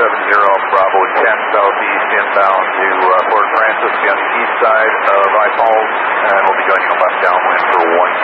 Bravo 10 southeast inbound to Port Francis, be on the east side of I Falls, and we'll be joining a left downwind for 1